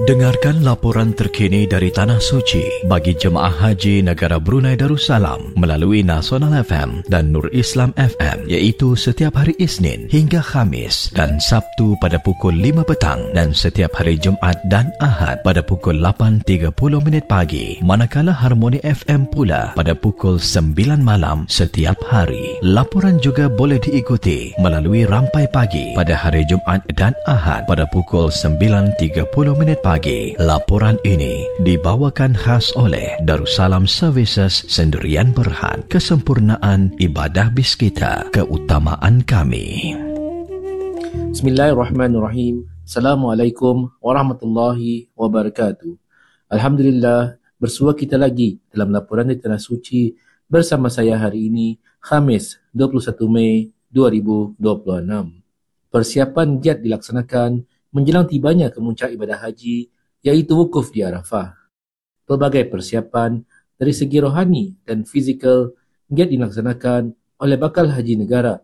Dengarkan laporan terkini dari Tanah Suci bagi jemaah haji negara Brunei Darussalam melalui Nasional FM dan Nur Islam FM, iaitu setiap hari Isnin hingga Khamis dan Sabtu pada pukul 5 petang dan setiap hari Jumaat dan Ahad pada pukul 8.30 pagi, manakala Harmoni FM pula pada pukul 9 malam setiap hari. Laporan juga boleh diikuti melalui Rampai Pagi pada hari Jumaat dan Ahad pada pukul 9.30 pagi. Laporan ini dibawakan khas oleh Darussalam Services Sendirian Berhad. Kesempurnaan ibadah bis kita, keutamaan kami. Bismillahirrahmanirrahim. Assalamualaikum warahmatullahi wabarakatuh. Alhamdulillah, bersua kita lagi dalam laporan di Tanah Suci bersama saya hari ini, Khamis 21 Mei 2026. Persiapan giat dilaksanakan menjelang tibanya kemuncak ibadah haji, iaitu wukuf di Arafah. Pelbagai persiapan dari segi rohani dan fizikal giat dilaksanakan oleh bakal haji negara